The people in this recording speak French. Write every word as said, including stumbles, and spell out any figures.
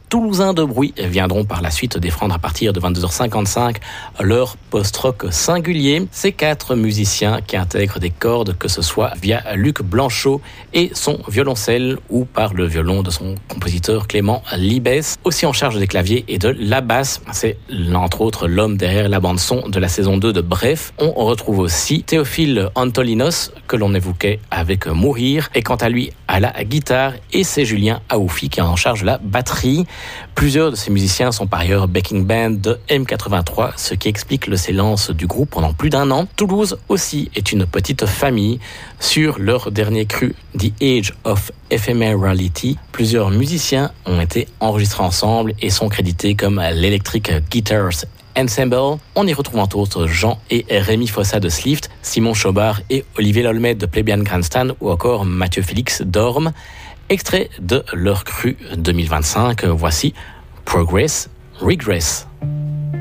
Toulousains de bruit viendront par la suite défendre à partir de vingt-deux heures cinquante-cinq leur post-rock singulier. Ces quatre musiciens qui intègrent des cordes, que ce soit via Luc Blanchot et son violoncelle ou par le violon de son compositeur Clément Libès. Aussi en charge des claviers et de la basse, c'est entre autres l'homme derrière la bande-son de la saison deux de Bref. On retrouve aussi Théophile Antolinos, que l'on évoquait avec Mourir, et quant à lui à la guitare, et c'est Julien Aoufi qui est en charge de la batterie. Plusieurs de ces musiciens sont par ailleurs backing band de M quatre-vingt-trois, ce qui explique le silence du groupe pendant plus d'un an. Toulouse aussi est une petite famille. Sur leur dernier cru, The Age of Ephemerality, plusieurs musiciens ont été enregistrés ensemble et sont crédités comme l'Electric Guitars Ensemble. On y retrouve entre autres Jean et Rémi Fossa de Slift, Simon Chobard et Olivier Lolmet de Plébéian Grandstand ou encore Mathieu Félix d'Orme. Extrait de leur cru deux mille vingt-cinq, voici Progress, Regress.